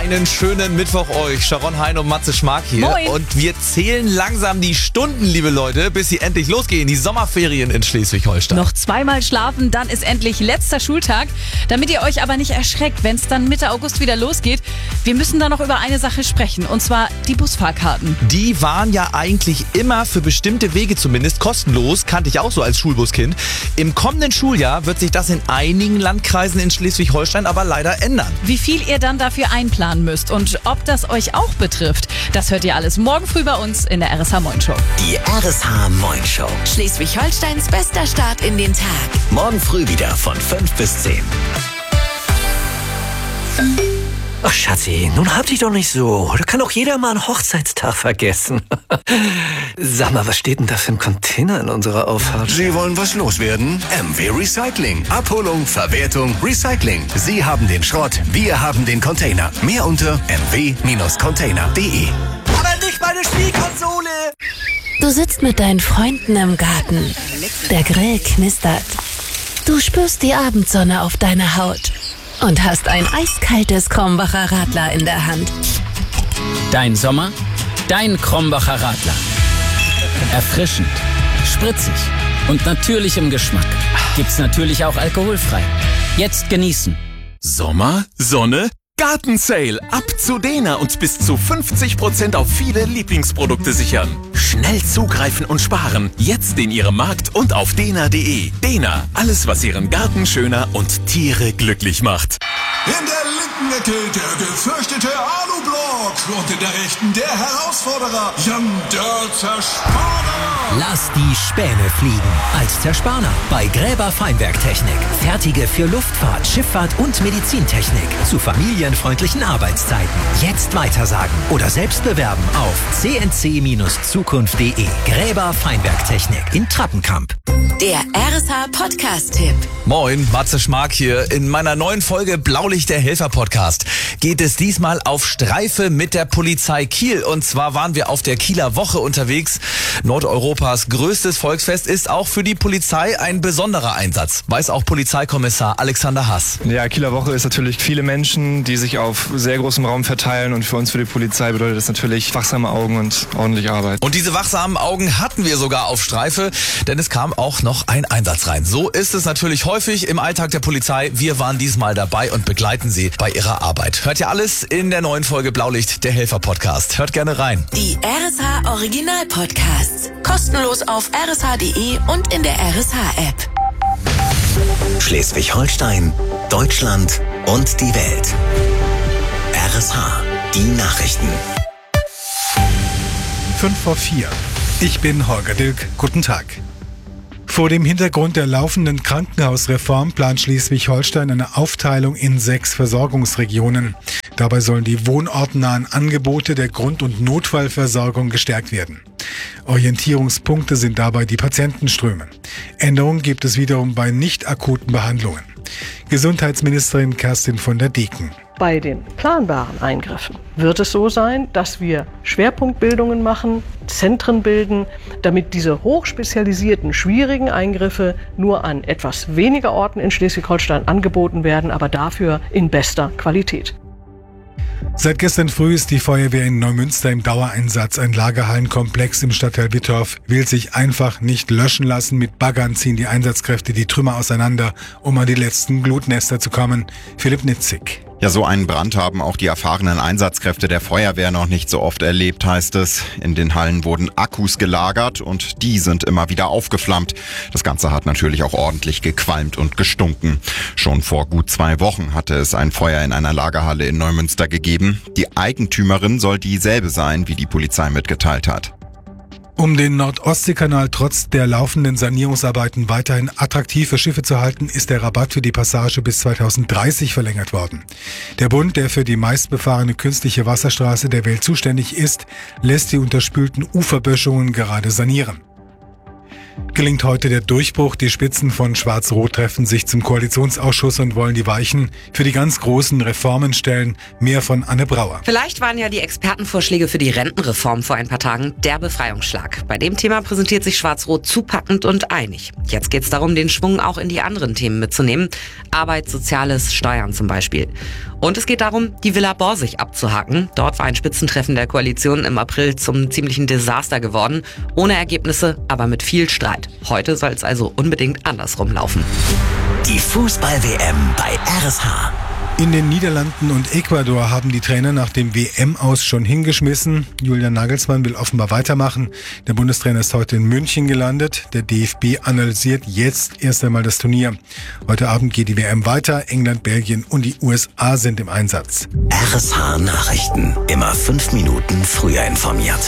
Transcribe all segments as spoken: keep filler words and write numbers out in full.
Einen schönen Mittwoch euch. Sharon Hein und Matze Schmark hier. Moin. Und wir zählen langsam die Stunden, liebe Leute, bis sie endlich losgehen. Die Sommerferien in Schleswig-Holstein. Noch zweimal schlafen, dann ist endlich letzter Schultag. Damit ihr euch aber nicht erschreckt, wenn es dann Mitte August wieder losgeht. Wir müssen da noch über eine Sache sprechen, und zwar die Busfahrkarten. Die waren ja eigentlich immer für bestimmte Wege zumindest kostenlos. Kannte ich auch so als Schulbuskind. Im kommenden Schuljahr wird sich das in einigen Landkreisen in Schleswig-Holstein aber leider ändern. Wie viel ihr dann dafür einplanen müsst und ob das euch auch betrifft, das hört ihr alles morgen früh bei uns in der R S H Moin Show. Die R S H Moin Show. Schleswig-Holsteins bester Start in den Tag. Morgen früh wieder von fünf bis zehn. Ach Schatzi, nun hab dich doch nicht so. Da kann auch jeder mal einen Hochzeitstag vergessen. Sag mal, was steht denn da für ein Container in unserer Auffahrt? Sie wollen was loswerden? M W Recycling. Abholung, Verwertung, Recycling. Sie haben den Schrott, wir haben den Container. Mehr unter m w Container punkt d e. Aber nicht meine Spielkonsole! Du sitzt mit deinen Freunden im Garten. Der Grill knistert. Du spürst die Abendsonne auf deiner Haut und hast ein eiskaltes Krombacher Radler in der Hand. Dein Sommer, dein Krombacher Radler. Erfrischend, spritzig und natürlich im Geschmack. Gibt's natürlich auch alkoholfrei. Jetzt genießen. Sommer, Sonne, Gartensale. Ab zu Dena und bis zu fünfzig Prozent auf viele Lieblingsprodukte sichern. Schnell zugreifen und sparen. Jetzt in Ihrem Markt und auf dena punkt d e. Dena, alles was Ihren Garten schöner und Tiere glücklich macht. In der linken Ecke der gefürchtete Alublock und in der rechten der Herausforderer Jan der Zerspaner. Lass die Späne fliegen. Als Zerspaner bei Gräber Feinwerktechnik. Fertige für Luftfahrt, Schifffahrt und Medizintechnik. Zu familienfreundlichen Arbeitszeiten. Jetzt weitersagen oder selbst bewerben auf c n c Zukunft punkt d e. Gräber Feinwerktechnik in Trappenkamp. Der R S H Podcast-Tipp. Moin, Matze Schmark hier. In meiner neuen Folge Blaulicht der Helfer Podcast geht es diesmal auf Streife mit der Polizei Kiel. Und zwar waren wir auf der Kieler Woche unterwegs. Nordeuropas größtes Volksfest ist auch für die Polizei ein besonderer Einsatz. Weiß auch Polizeikommissar Alexander Hass. Ja, Kieler Woche ist natürlich viele Menschen, die sich auf sehr großem Raum verteilen. Und für uns, für die Polizei, bedeutet das natürlich wachsame Augen und ordentliche Arbeit. Und diese wachsamen Augen hatten wir sogar auf Streife, denn es kam auch noch ein Einsatz rein. So ist es natürlich häufig im Alltag der Polizei. Wir waren diesmal dabei und begleiten Sie bei Ihrer Arbeit. Hört ihr alles in der neuen Folge Blaulicht, der Helfer Podcast. Hört gerne rein. Die R S H Original Podcasts. Kostenlos auf r s h punkt d e und in der R S H App. Schleswig-Holstein, Deutschland und die Welt. R S H, die Nachrichten. Fünf vor vier. Ich bin Holger Dilk. Guten Tag. Vor dem Hintergrund der laufenden Krankenhausreform plant Schleswig-Holstein eine Aufteilung in sechs Versorgungsregionen. Dabei sollen die wohnortnahen Angebote der Grund- und Notfallversorgung gestärkt werden. Orientierungspunkte sind dabei die Patientenströme. Änderungen gibt es wiederum bei nicht akuten Behandlungen. Gesundheitsministerin Kerstin von der Deken. Bei den planbaren Eingriffen wird es so sein, dass wir Schwerpunktbildungen machen, Zentren bilden, damit diese hochspezialisierten, schwierigen Eingriffe nur an etwas weniger Orten in Schleswig-Holstein angeboten werden, aber dafür in bester Qualität. Seit gestern früh ist die Feuerwehr in Neumünster im Dauereinsatz. Ein Lagerhallenkomplex im Stadtteil Wittorf will sich einfach nicht löschen lassen. Mit Baggern ziehen die Einsatzkräfte die Trümmer auseinander, um an die letzten Glutnester zu kommen. Philipp Nitzig. Ja, so einen Brand haben auch die erfahrenen Einsatzkräfte der Feuerwehr noch nicht so oft erlebt, heißt es. In den Hallen wurden Akkus gelagert und die sind immer wieder aufgeflammt. Das Ganze hat natürlich auch ordentlich gequalmt und gestunken. Schon vor gut zwei Wochen hatte es ein Feuer in einer Lagerhalle in Neumünster gegeben. Die Eigentümerin soll dieselbe sein, wie die Polizei mitgeteilt hat. Um den Nord-Ostsee-Kanal trotz der laufenden Sanierungsarbeiten weiterhin attraktiv für Schiffe zu halten, ist der Rabatt für die Passage bis zweitausenddreißig verlängert worden. Der Bund, der für die meistbefahrene künstliche Wasserstraße der Welt zuständig ist, lässt die unterspülten Uferböschungen gerade sanieren. gelingt heute der Durchbruch. Die Spitzen von Schwarz-Rot treffen sich zum Koalitionsausschuss und wollen die Weichen für die ganz großen Reformen stellen. Mehr von Anne Brauer. Vielleicht waren ja die Expertenvorschläge für die Rentenreform vor ein paar Tagen der Befreiungsschlag. Bei dem Thema präsentiert sich Schwarz-Rot zupackend und einig. Jetzt geht es darum, den Schwung auch in die anderen Themen mitzunehmen. Arbeit, Soziales, Steuern zum Beispiel. Und es geht darum, die Villa Borsig abzuhaken. Dort war ein Spitzentreffen der Koalition im April zum ziemlichen Desaster geworden. Ohne Ergebnisse, aber mit viel Streit. Heute soll es also unbedingt andersrum laufen. Die Fußball-W M bei R S H. In den Niederlanden und Ecuador haben die Trainer nach dem W M-Aus schon hingeschmissen. Julian Nagelsmann will offenbar weitermachen. Der Bundestrainer ist heute in München gelandet. Der D F B analysiert jetzt erst einmal das Turnier. Heute Abend geht die W M weiter. England, Belgien und die U S A sind im Einsatz. R S H Nachrichten. Immer fünf Minuten früher informiert.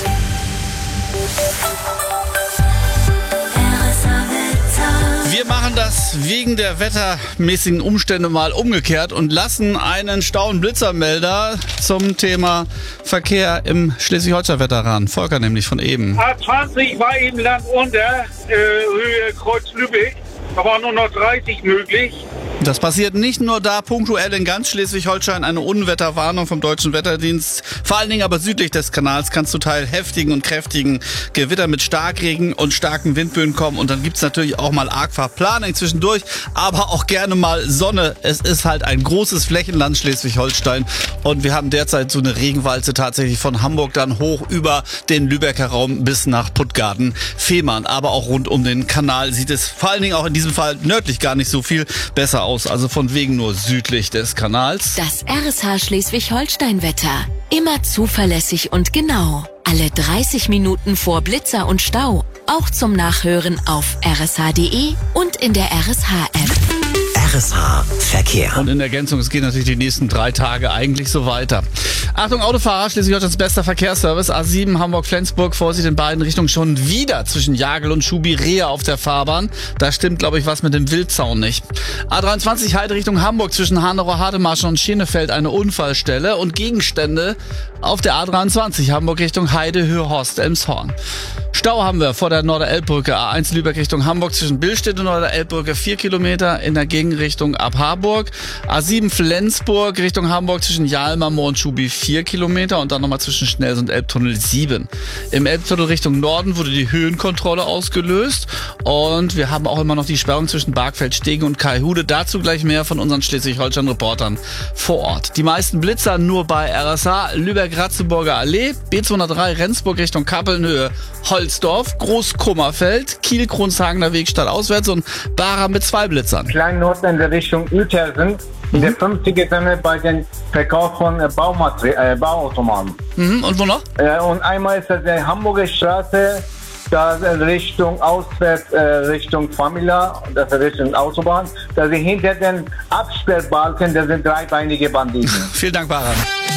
Wir machen das wegen der wettermäßigen Umstände mal umgekehrt und lassen einen Stau-und-Blitzermelder zum Thema Verkehr im Schleswig-Holstein-Wetter ran. Volker nämlich von eben. A zwanzig war eben Land unter, äh, Höhe Kreuz-Lübeck. Da war nur noch dreißig möglich. Das passiert nicht nur da punktuell in ganz Schleswig-Holstein. Eine Unwetterwarnung vom Deutschen Wetterdienst. Vor allen Dingen aber südlich des Kanals kann es zu Teil heftigen und kräftigen Gewitter mit Starkregen und starken Windböen kommen. Und dann gibt's natürlich auch mal Argfachplaning zwischendurch, aber auch gerne mal Sonne. Es ist halt ein großes Flächenland Schleswig-Holstein. Und wir haben derzeit so eine Regenwalze tatsächlich von Hamburg dann hoch über den Lübecker Raum bis nach Puttgarden, Fehmarn. Aber auch rund um den Kanal sieht es vor allen Dingen auch in diesem Fall nördlich gar nicht so viel besser aus. Also von wegen nur südlich des Kanals. Das R S H Schleswig-Holstein-Wetter. Immer zuverlässig und genau. Alle dreißig Minuten vor Blitzer und Stau. Auch zum Nachhören auf r s h punkt d e und in der R S H-App. R S H Verkehr. Und in Ergänzung, es geht natürlich die nächsten drei Tage eigentlich so weiter. Achtung, Autofahrer, Schleswig-Holsteins bester Verkehrsservice. A sieben Hamburg-Flensburg, Vorsicht in beiden Richtungen schon wieder zwischen Jagel und Schubi-Rehe auf der Fahrbahn. Da stimmt, glaube ich, was mit dem Wildzaun nicht. A dreiundzwanzig Heide Richtung Hamburg zwischen Hanauer-Hademarschen und Schenefeld eine Unfallstelle und Gegenstände auf der A dreiundzwanzig Hamburg Richtung Heide, Höhe Horst, Elmshorn. Stau haben wir vor der Norder-Elbbrücke, A eins Lübeck Richtung Hamburg zwischen Billstedt und Norder-Elbbrücke vier Kilometer, in der Gegenrichtung ab Harburg. A sieben Flensburg Richtung Hamburg zwischen Jalmarmoor und Schubi vier Kilometer und dann nochmal zwischen Schnells und Elbtunnel sieben. Im Elbtunnel Richtung Norden wurde die Höhenkontrolle ausgelöst und wir haben auch immer noch die Sperrung zwischen Bargfeld-Stegen und Kaihude. Dazu gleich mehr von unseren Schleswig-Holstein-Reportern vor Ort. Die meisten Blitzer nur bei R S H, Lübeck-Ratzeburger Allee, B zweihundertdrei Rendsburg Richtung Kappeln, Höhe Holzdorf, Großkummerfeld, Kiel-Kronshagener Weg stadtauswärts und Bara mit zwei Blitzern. Kleinort in der Richtung Uetersen, in der fünfziger Sonne bei den Verkauf von äh, Baumaterial, äh, Bauautomaten. Mhm. Und wo noch? Äh, und einmal ist das die Hamburger Straße, da Richtung auswärts, äh, Richtung Famila, das ist Richtung Autobahn. Da sind hinter den Absperrbalken, da sind dreibeinige Banditen. Vielen Dank, Bara.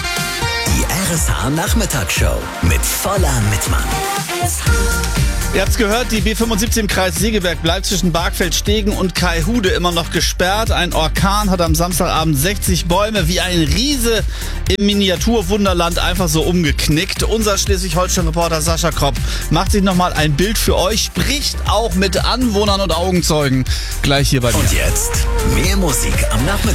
Die R S H Nachmittagshow mit Voller Mittmann. Ihr habt's gehört, die B fünfundsiebzig im Kreis Segeberg bleibt zwischen Bargfeld, Stegen und Kaihude immer noch gesperrt. Ein Orkan hat am Samstagabend sechzig Bäume wie ein Riese im Miniaturwunderland einfach so umgeknickt. Unser Schleswig-Holstein-Reporter Sascha Kropp macht sich nochmal ein Bild für euch, spricht auch mit Anwohnern und Augenzeugen gleich hier bei mir. Und jetzt mehr Musik am Nachmittag.